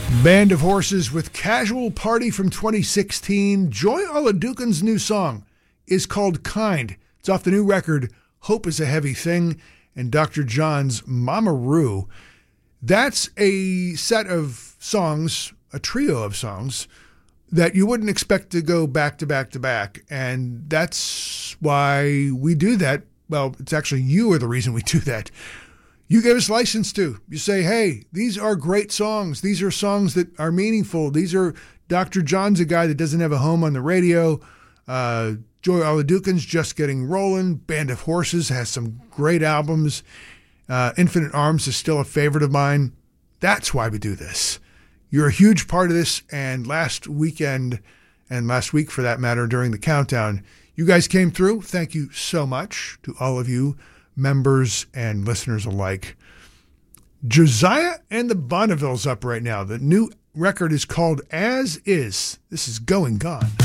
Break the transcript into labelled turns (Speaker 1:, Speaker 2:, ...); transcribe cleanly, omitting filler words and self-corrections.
Speaker 1: Band of Horses with Casual Party from 2016. Joy Oladukin's new song is called Kind. It's off the new record, Hope is a Heavy Thing, and Dr. John's Mama Roo. That's a set of songs, a trio of songs, that you wouldn't expect to go back to back to back. And that's why we do that. Well, it's actually you are the reason we do that. You give us license to. You say, hey, these are great songs. These are songs that are meaningful. These are Dr. John's a guy that doesn't have a home on the radio. Joy Oladukin's just getting rolling. Band of Horses has some great albums. Infinite Arms is still a favorite of mine. That's why we do this. You're a huge part of this. And last weekend, and last week for that matter, during the countdown, you guys came through. Thank you so much to all of you, members and listeners alike. Josiah and the Bonnevilles up right now. The new record is called As Is. This is Going Gone.